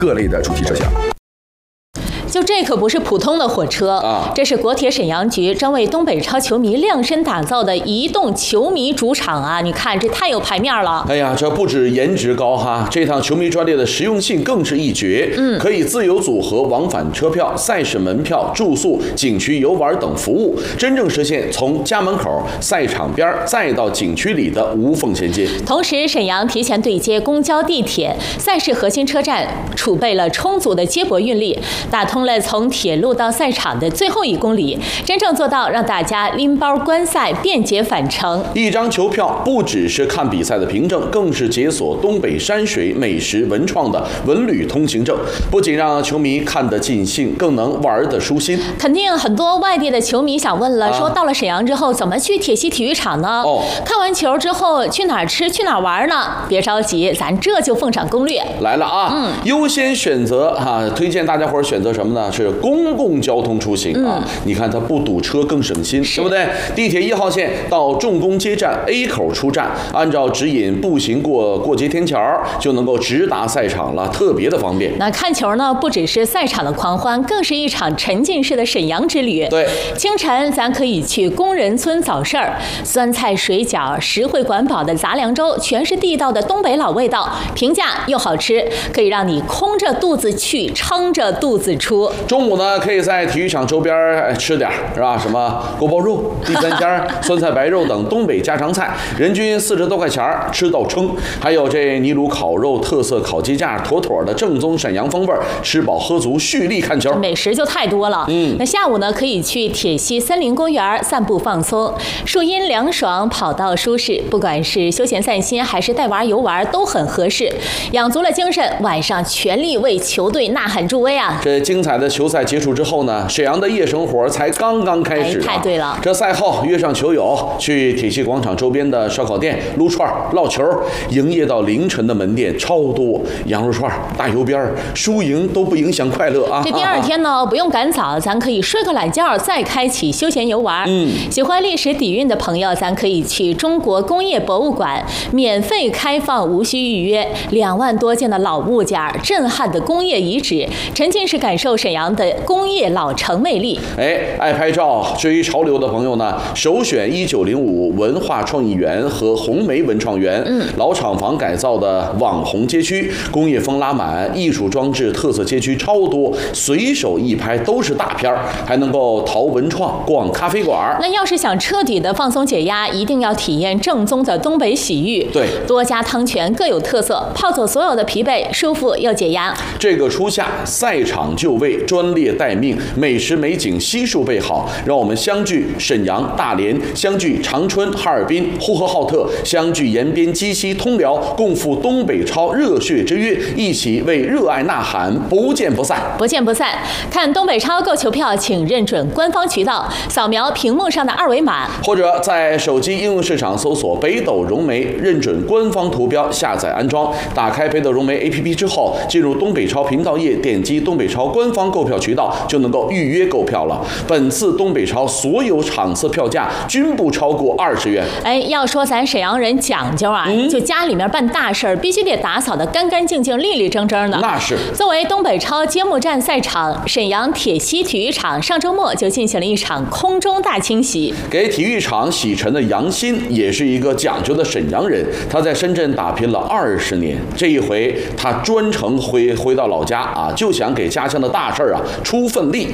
各类的主题车厢。 就这可不是普通的火车啊！这是国铁沈阳局专为东北超球迷量身打造的移动球迷主场啊！你看这太有排面了。 哎呀，这不止颜值高哈，这趟球迷专列的实用性更是一绝。可以自由组合往返车票、赛事门票、住宿、景区游玩等服务，真正实现从家门口、赛场边再到景区里的无缝衔接。 同时，沈阳提前对接公交、地铁，赛事核心车站储备了充足的接驳运力，打通了从铁路到赛场的最后1公里，真正做到让大家拎包观赛，便捷返程。 一张球票不只是看比赛的凭证，更是解锁东北山水、美食、文创的文旅通行证。不仅让球迷看得尽兴，更能玩得舒心。 肯定很多外地的球迷想问了，说到了沈阳之后，怎么去铁西体育场呢？看完球之后去哪儿吃、去哪儿玩呢？别着急，咱这就奉上攻略来了啊！优先选择推荐大家伙选择什么呢？是公共交通出行啊！你看它不堵车，更省心，对不对？地铁1号线到重工街站 A 口出站，按照指引步行过街天桥，就能够直达赛场了，特别的方便。 那看球呢，不只是赛场的狂欢，更是一场沉浸式的沈阳之旅。 对， 清晨咱可以去工人村早市儿，酸菜水饺、实惠管饱的杂粮粥，全是地道的东北老味道，平价又好吃，可以让你空着肚子去，撑着肚子出。 中午呢，可以在体育场周边吃点是吧？什么锅包肉、地三鲜、酸菜白肉等东北家常菜，人均40多块钱吃到撑。还有这泥炉烤肉、特色烤鸡架，妥妥的正宗沈阳风味，吃饱喝足，蓄力看球。 美食就太多了。那下午呢，可以去铁西森林公园散步放松，树荫凉爽，跑道舒适，不管是休闲散心还是带娃游玩都很合适。养足了精神，晚上全力为球队呐喊助威啊！ 这精彩的球赛结束之后呢，沈阳的夜生活才刚刚开始。 太对了。 这赛后约上球友去铁西广场周边的烧烤店撸串唠球，营业到凌晨的门店超多，羊肉串、大油边，输赢都不影响快乐啊！ 这第2天呢，不用赶早，咱可以睡个懒觉，再开启休闲游玩。喜欢历史底蕴的朋友，咱可以去中国工业博物馆，免费开放，无需预约，2万多件的老物件，震撼的工业遗址，沉浸式感受沈阳的工业老城魅力。 爱拍照、追潮流的朋友呢，首选1905文化创意园和红梅文创园。老厂房改造的网红街区，工业风拉满，艺术装置特色街区超多，随手一拍都是大片，还能够淘文创、逛咖啡馆。 那要是想彻底的放松解压，一定要体验正宗的东北洗浴。 对， 多家汤泉各有特色，泡走所有的疲惫，舒服又解压。 这个初夏，赛场就位，专列待命，美食美景悉数备好，让我们相聚沈阳、大连，相聚长春、哈尔滨、呼和浩特，相聚延边、鸡西、通辽，共赴东北超热血之约，一起为热爱呐喊，不见不散， 不见不散。看东北超购球票，请认准官方渠道，扫描屏幕上的2维码， 或者在手机应用市场搜索北斗融媒，认准官方图标，下载安装。打开北斗融媒 APP 之后，进入东北超频道页，点击东北超官方购票渠道，就能够预约购票了。本次东北超所有场次票价均不超过20元。 要说咱沈阳人讲究啊，就家里面办大事儿必须得打扫得干干净净、利利整整的。 那是。 作为东北超揭幕战赛场，沈阳铁西体育场上周末就进行了一场空中大清洗， 给体育场洗尘的杨鑫也是一个讲究的沈阳人，他在深圳打拼了20年，这一回他专程回到老家啊，就想给家乡的大事出份力。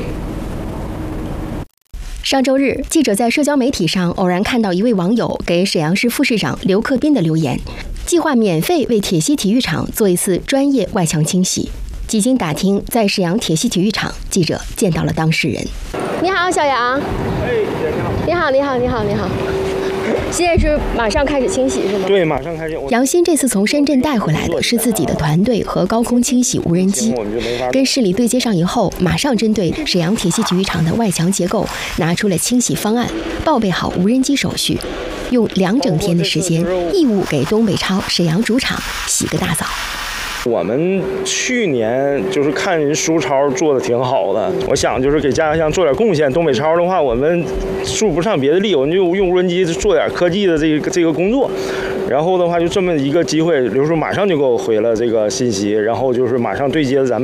上周日，记者在社交媒体上偶然看到一位网友给沈阳市副市长刘克斌的留言，计划免费为铁西体育场做一次专业外墙清洗。几经打听，在沈阳铁西体育场，记者见到了当事人。你好，小杨。你好，你好，你好，你好。现在是马上开始清洗是吗？ 对，马上开始。 杨鑫这次从深圳带回来的是自己的团队和高空清洗无人机，跟市里对接上以后，马上针对沈阳铁西体育场的外墙结构拿出了清洗方案，报备好无人机手续，用2整天的时间，义务给东北超沈阳主场洗个大澡。 我们去年就是看人苏超做的挺好的，我想就是给家乡做点贡献。东北超的话，我们说不上别的理由，就用无人机做点科技的这个工作。然后的话，就这么一个机会，刘叔马上就给我回了这个信息，然后就是马上对接咱们。